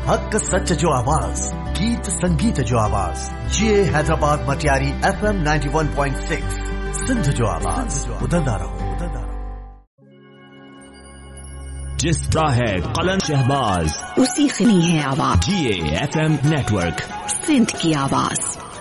हक सच जो आवाज, गीत संगीत जो आवाज, ये हैदराबाद मटियारी FM 91.6 सिंध जो आवाज, उदंदा रहो। जिस तरह है कलम शहबाज, उसी खिली है आवाज। GA FM नेटवर्क, सिंध की आवाज।